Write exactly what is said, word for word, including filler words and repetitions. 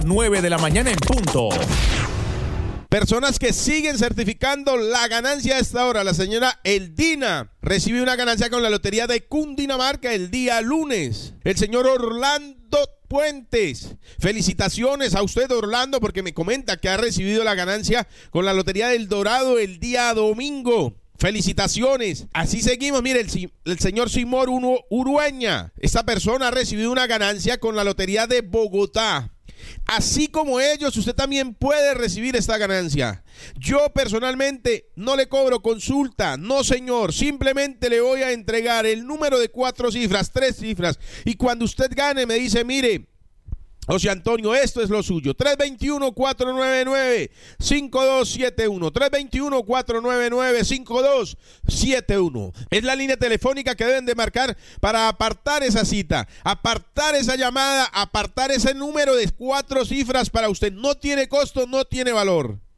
nueve de la mañana en punto. Personas que siguen certificando la ganancia a esta hora. La señora Eldina recibió una ganancia con la lotería de Cundinamarca el día lunes. El señor Orlando Puentes, felicitaciones a usted, Orlando, porque me comenta que ha recibido la ganancia con la lotería del Dorado el día domingo. Felicitaciones. Así seguimos. Mire, el, el señor Simón Urueña. Esta persona ha recibido una ganancia con la lotería de Bogotá. Así como ellos, usted también puede recibir esta ganancia. Yo personalmente no le cobro consulta, no señor, simplemente le voy a entregar el número de cuatro cifras, tres cifras, y cuando usted gane me dice, mire, José Antonio, esto es lo suyo. tres dos uno, cuatro nueve nueve, cinco dos siete uno. tres dos uno, cuatro nueve nueve, cinco dos siete uno. Es la línea telefónica que deben de marcar para apartar esa cita, apartar esa llamada, apartar ese número de cuatro cifras para usted. No tiene costo, no tiene valor.